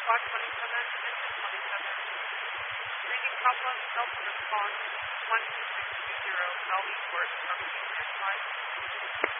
Squad 27, Mission 27. Reading Papa, Delta response 12620, Bellevue Court, from Stand by.